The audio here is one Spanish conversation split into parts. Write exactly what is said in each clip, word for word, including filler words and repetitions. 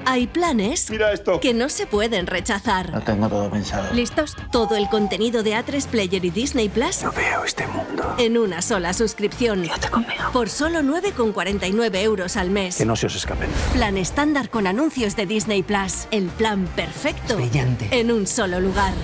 Hay planes Mira esto. que no se pueden rechazar. Lo tengo todo pensado. ¿Listos? Todo el contenido de A tres Player y Disney Plus No veo este mundo. en una sola suscripción. Quédate conmigo. Por solo nueve con cuarenta y nueve euros al mes. Que no se os escapen. Plan estándar con anuncios de Disney Plus. El plan perfecto. Brillante. En un solo lugar.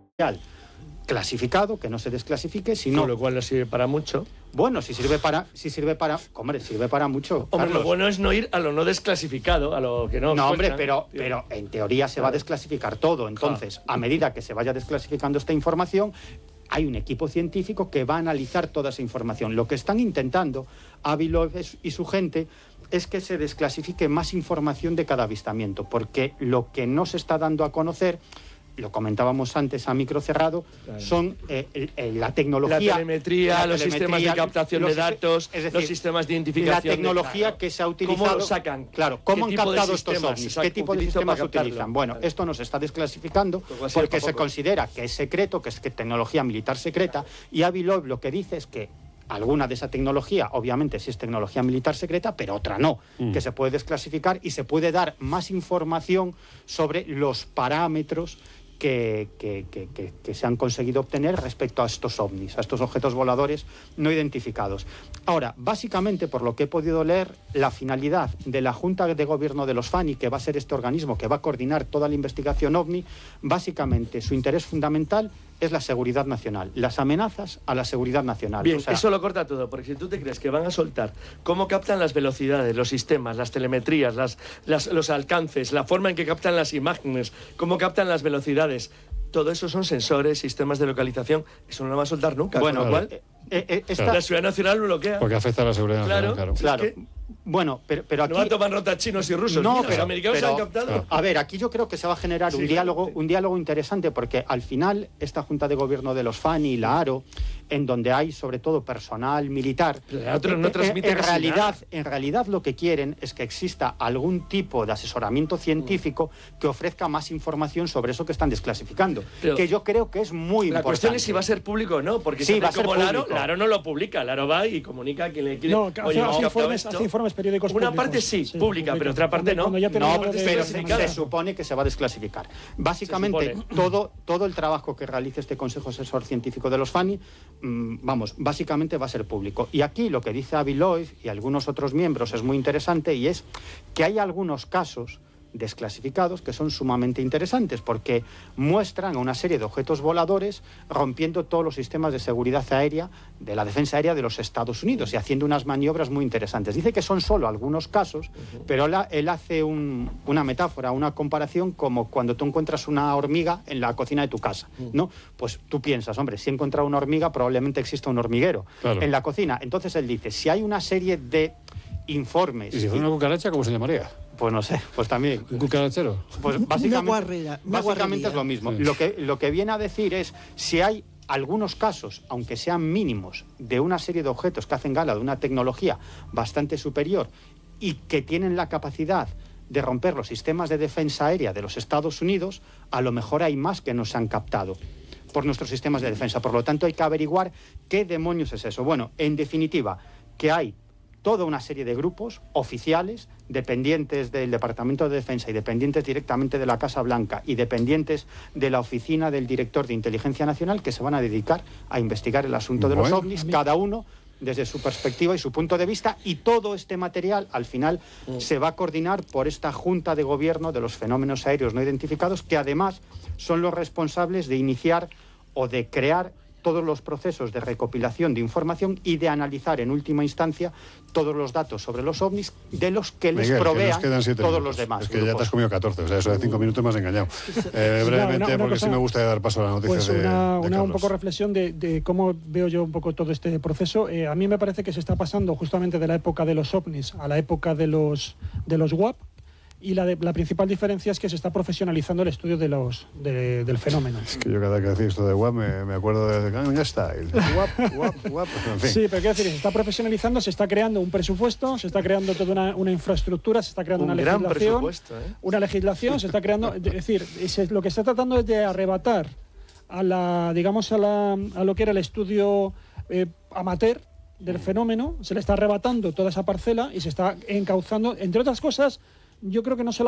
Clasificado, que no se desclasifique, sino... Con lo cual no sirve para mucho. Bueno, si sirve para... Si sirve para... Hombre, sirve para mucho. Hombre, Carlos. lo bueno es no ir a lo no desclasificado, a lo que no... No, hombre, cuesta. pero, pero en teoría se va a desclasificar todo. Entonces, a medida que se vaya desclasificando esta información, hay un equipo científico que va a analizar toda esa información. Lo que están intentando Avilov y su gente es que se desclasifique más información de cada avistamiento, porque lo que no se está dando a conocer, lo comentábamos antes a micro cerrado, claro. son eh, el, el, la tecnología... La telemetría, la los telemetría, sistemas de captación de datos, es decir, los sistemas de identificación... La tecnología de, claro, que se ha utilizado... ¿Cómo lo sacan? Claro, ¿cómo han captado estos ovnis? ¿Qué tipo de sistemas utilizan? Bueno, claro. esto nos está desclasificando porque se considera que es secreto, que es que tecnología militar secreta, y Avilov lo que dice es que alguna de esa tecnología, obviamente, sí es tecnología militar secreta, pero otra no, mm. que se puede desclasificar y se puede dar más información sobre los parámetros Que, que, que, que, que se han conseguido obtener respecto a estos ovnis, a estos objetos voladores no identificados. Ahora, básicamente, por lo que he podido leer, la finalidad de la Junta de Gobierno de los FANI, que va a ser este organismo que va a coordinar toda la investigación ovni, básicamente su interés fundamental es la seguridad nacional, las amenazas a la seguridad nacional. Bien, o sea, eso lo corta todo, porque si tú te crees que van a soltar cómo captan las velocidades, los sistemas, las telemetrías, las, las, los alcances, la forma en que captan las imágenes, cómo captan las velocidades, todo eso son sensores, sistemas de localización, eso no lo va a soltar nunca. Bueno, con lo cual, eh, eh, esta... claro. La seguridad nacional lo bloquea. Porque afecta a la seguridad claro, nacional, Claro. claro. Es que... Bueno, pero, pero aquí... No van a tomar nota chinos y rusos, no, pero, pero, los americanos pero, han captado. Claro. A ver, aquí yo creo que se va a generar sí, un diálogo, sí. un diálogo interesante, porque al final esta Junta de Gobierno de los FANI y la ARO, en donde hay sobre todo personal militar, otro no transmite en, en realidad, en realidad lo que quieren es que exista algún tipo de asesoramiento científico que ofrezca más información sobre eso que están desclasificando, pero que yo creo que es muy la importante. La cuestión es si va a ser público o no, porque sí, si va a ser como público. Laro, Laro no lo publica, Laro va y comunica a quien le quiere. No, hace, Oye, hace, informes, hace informes periódicos Una públicos. parte sí, sí pública, pero otra parte no. No, pero se, se supone que se va a desclasificar. Básicamente, se todo, todo el trabajo que realice este Consejo Asesor Científico de los FANI, mmm, vamos, básicamente va a ser público. Y aquí lo que dice Avilov y algunos otros miembros es muy interesante, y es que hay algunos casos desclasificados que son sumamente interesantes porque muestran a una serie de objetos voladores rompiendo todos los sistemas de seguridad aérea de la defensa aérea de los Estados Unidos y haciendo unas maniobras muy interesantes. Dice que son solo algunos casos, uh-huh. pero él, él hace un, una metáfora, una comparación como cuando tú encuentras una hormiga en la cocina de tu casa, uh-huh. ¿no? Pues tú piensas, hombre, si he encontrado una hormiga probablemente exista un hormiguero claro. en la cocina. Entonces él dice, si hay una serie de informes... ¿Y si fuera una cucaracha, cómo se llamaría? Pues no sé, pues también. ¿Un cucarachero? Pues básicamente, una guarrera, una básicamente es lo mismo. Sí. Lo que, lo que viene a decir es, si hay algunos casos, aunque sean mínimos, de una serie de objetos que hacen gala de una tecnología bastante superior y que tienen la capacidad de romper los sistemas de defensa aérea de los Estados Unidos, a lo mejor hay más que no se han captado por nuestros sistemas de defensa. Por lo tanto, hay que averiguar qué demonios es eso. Bueno, en definitiva, que hay toda una serie de grupos oficiales, dependientes del Departamento de Defensa y dependientes directamente de la Casa Blanca y dependientes de la Oficina del Director de Inteligencia Nacional, que se van a dedicar a investigar el asunto de bueno, los ovnis, cada uno desde su perspectiva y su punto de vista, y todo este material al final mm. se va a coordinar por esta Junta de Gobierno de los Fenómenos Aéreos No Identificados, que además son los responsables de iniciar o de crear todos los procesos de recopilación de información y de analizar en última instancia todos los datos sobre los ovnis de los que les Miguel, provean que todos minutos. Los demás. Es que grupos. Ya te has comido catorce, o sea, eso de cinco minutos me has engañado. Eh, brevemente, una, una porque cosa, sí me gusta dar paso a la noticia pues de, una, de una un poco reflexión de, de cómo veo yo un poco todo este proceso. Eh, a mí me parece que se está pasando justamente de la época de los ovnis a la época de los, de los W A P. Y la, de, la principal diferencia es que se está profesionalizando el estudio de los, de, del fenómeno. Es que yo cada vez que decís esto de W A P me, me acuerdo de Gangnam Style. W A P, W A P, W A P, en fin. Sí, pero quiero decir, se está profesionalizando, se está creando un presupuesto, se está creando toda una, una infraestructura, se está creando un una gran legislación. Presupuesto, ¿eh? Una legislación, se está creando... Es decir, es, lo que se está tratando es de arrebatar a la, digamos, a, la, a lo que era el estudio eh, amateur del fenómeno, se le está arrebatando toda esa parcela y se está encauzando, entre otras cosas, yo creo que no solo